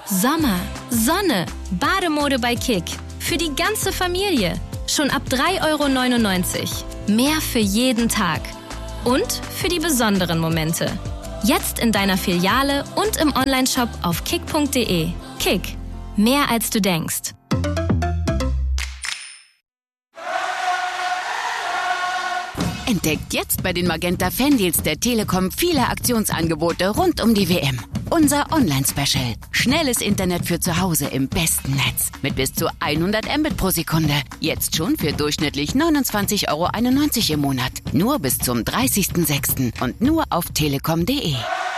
Sommer, Sonne, Bademode bei Kick. Für die ganze Familie. Schon ab 3,99 €. Mehr für jeden Tag. Und für die besonderen Momente. Jetzt in deiner Filiale und im Onlineshop auf kick.de. Kick. Mehr als du denkst. Entdeckt jetzt bei den Magenta Fandeals der Telekom viele Aktionsangebote rund um die WM. Unser Online-Special. Schnelles Internet für zu Hause im besten Netz. Mit bis zu 100 Mbit pro Sekunde. Jetzt schon für durchschnittlich 29,91 € im Monat. Nur bis zum 30.06. und nur auf telekom.de.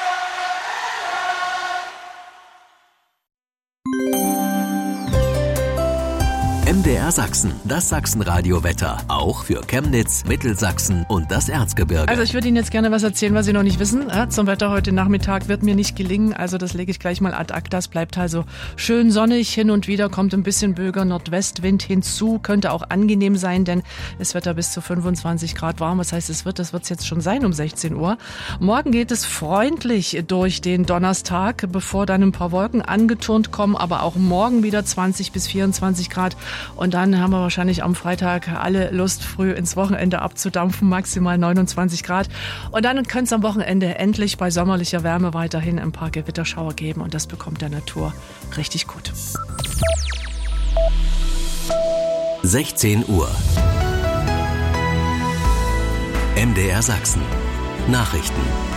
MDR Sachsen, das Sachsenradio-Wetter. Auch für Chemnitz, Mittelsachsen und das Erzgebirge. Also ich würde Ihnen jetzt gerne was erzählen, was Sie noch nicht wissen. Zum Wetter heute Nachmittag wird mir nicht gelingen. Also das lege ich gleich mal ad acta. Es bleibt also schön sonnig. Hin und wieder kommt ein bisschen böiger Nordwestwind hinzu. Könnte auch angenehm sein, denn es wird ja bis zu 25 Grad warm. Das heißt, es wird es jetzt schon sein um 16 Uhr. Morgen geht es freundlich durch den Donnerstag, bevor dann ein paar Wolken angeturnt kommen. Aber auch morgen wieder 20 bis 24 Grad. Und dann haben wir wahrscheinlich am Freitag alle Lust, früh ins Wochenende abzudampfen, maximal 29 Grad. Und dann könnte es am Wochenende endlich bei sommerlicher Wärme weiterhin ein paar Gewitterschauer geben. Und das bekommt der Natur richtig gut. 16 Uhr. MDR Sachsen. Nachrichten.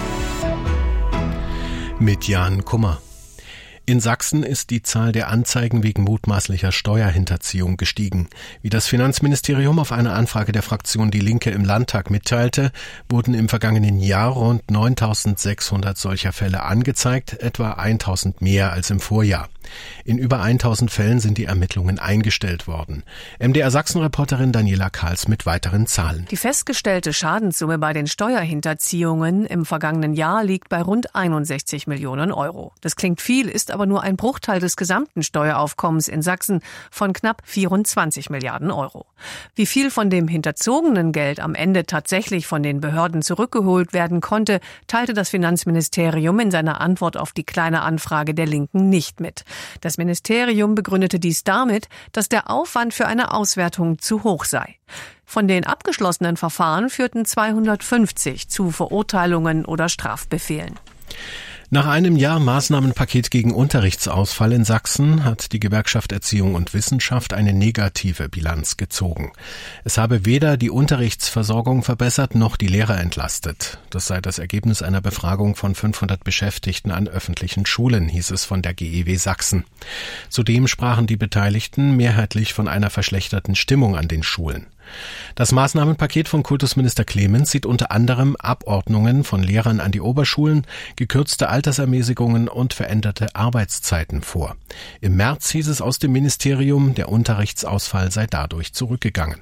Mit Jan Kummer. In Sachsen ist die Zahl der Anzeigen wegen mutmaßlicher Steuerhinterziehung gestiegen. Wie das Finanzministerium auf eine Anfrage der Fraktion Die Linke im Landtag mitteilte, wurden im vergangenen Jahr rund 9.600 solcher Fälle angezeigt, etwa 1.000 mehr als im Vorjahr. In über 1.000 Fällen sind die Ermittlungen eingestellt worden. MDR Sachsen-Reporterin Daniela Karls mit weiteren Zahlen. Die festgestellte Schadenssumme bei den Steuerhinterziehungen im vergangenen Jahr liegt bei rund 61 Millionen €. Das klingt viel, ist aber nur ein Bruchteil des gesamten Steueraufkommens in Sachsen von knapp 24 Milliarden €. Wie viel von dem hinterzogenen Geld am Ende tatsächlich von den Behörden zurückgeholt werden konnte, teilte das Finanzministerium in seiner Antwort auf die Kleine Anfrage der Linken nicht mit. Das Ministerium begründete dies damit, dass der Aufwand für eine Auswertung zu hoch sei. Von den abgeschlossenen Verfahren führten 250 zu Verurteilungen oder Strafbefehlen. Nach einem Jahr Maßnahmenpaket gegen Unterrichtsausfall in Sachsen hat die Gewerkschaft Erziehung und Wissenschaft eine negative Bilanz gezogen. Es habe weder die Unterrichtsversorgung verbessert noch die Lehrer entlastet. Das sei das Ergebnis einer Befragung von 500 Beschäftigten an öffentlichen Schulen, hieß es von der GEW Sachsen. Zudem sprachen die Beteiligten mehrheitlich von einer verschlechterten Stimmung an den Schulen. Das Maßnahmenpaket von Kultusminister Clemens sieht unter anderem Abordnungen von Lehrern an die Oberschulen, gekürzte Altersermäßigungen und veränderte Arbeitszeiten vor. Im März hieß es aus dem Ministerium, der Unterrichtsausfall sei dadurch zurückgegangen.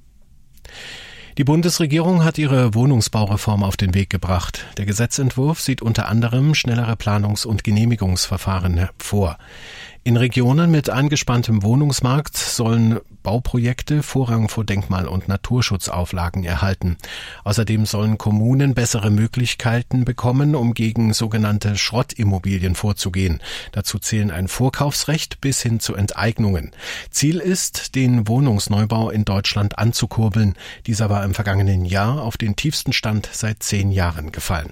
Die Bundesregierung hat ihre Wohnungsbaureform auf den Weg gebracht. Der Gesetzentwurf sieht unter anderem schnellere Planungs- und Genehmigungsverfahren vor. In Regionen mit angespanntem Wohnungsmarkt sollen Bauprojekte Vorrang vor Denkmal- und Naturschutzauflagen erhalten. Außerdem sollen Kommunen bessere Möglichkeiten bekommen, um gegen sogenannte Schrottimmobilien vorzugehen. Dazu zählen ein Vorkaufsrecht bis hin zu Enteignungen. Ziel ist, den Wohnungsneubau in Deutschland anzukurbeln. Dieser war im vergangenen Jahr auf den tiefsten Stand seit 10 Jahren gefallen.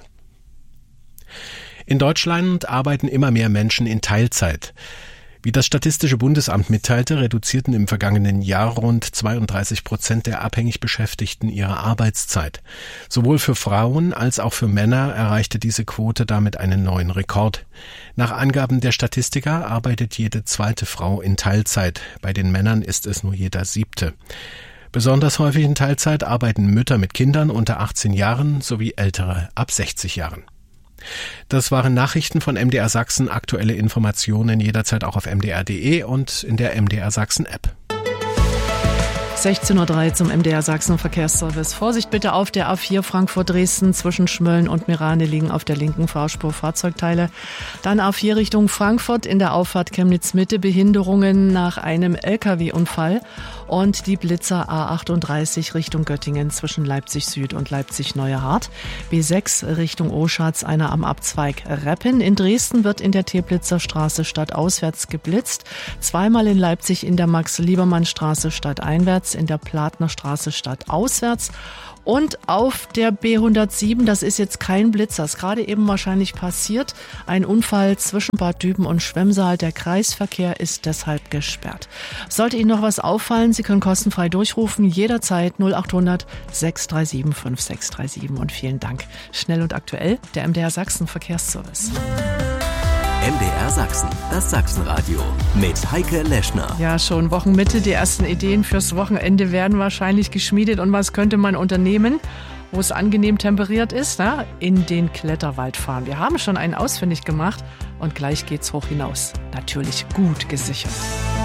In Deutschland arbeiten immer mehr Menschen in Teilzeit. Wie das Statistische Bundesamt mitteilte, reduzierten im vergangenen Jahr rund 32% der abhängig Beschäftigten ihre Arbeitszeit. Sowohl für Frauen als auch für Männer erreichte diese Quote damit einen neuen Rekord. Nach Angaben der Statistiker arbeitet jede zweite Frau in Teilzeit. Bei den Männern ist es nur jeder 7. Besonders häufig in Teilzeit arbeiten Mütter mit Kindern unter 18 Jahren sowie Ältere ab 60 Jahren. Das waren Nachrichten von MDR Sachsen. Aktuelle Informationen jederzeit auch auf mdr.de und in der MDR Sachsen App. 16:03 Uhr zum MDR Sachsen Verkehrsservice. Vorsicht bitte auf der A4 Frankfurt-Dresden zwischen Schmölln und Mirane liegen auf der linken Fahrspur Fahrzeugteile. Dann A4 Richtung Frankfurt in der Auffahrt Chemnitz-Mitte Behinderungen nach einem LKW-Unfall. Und die Blitzer A38 Richtung Göttingen zwischen Leipzig-Süd und Leipzig-Neuerhardt. B6 Richtung Oschatz, einer am Abzweig Reppen. In Dresden wird in der Teplitzer Straße stadtauswärts geblitzt. Zweimal in Leipzig in der Max-Liebermann-Straße stadteinwärts, in der Platner Straße stadtauswärts. Und auf der B107, das ist jetzt kein Blitzer, ist gerade eben wahrscheinlich passiert, ein Unfall zwischen Bad Düben und Schwemmsaal. Der Kreisverkehr ist deshalb gesperrt. Sollte Ihnen noch was auffallen, Sie können kostenfrei durchrufen, jederzeit 0800 637 5637. Und vielen Dank. Schnell und aktuell, der MDR Sachsen Verkehrsservice. MDR Sachsen, das Sachsenradio mit Heike Leschner. Ja, schon Wochenmitte. Die ersten Ideen fürs Wochenende werden wahrscheinlich geschmiedet. Und was könnte man unternehmen, wo es angenehm temperiert ist? Na? In den Kletterwald fahren. Wir haben schon einen ausfindig gemacht und gleich geht's hoch hinaus. Natürlich gut gesichert.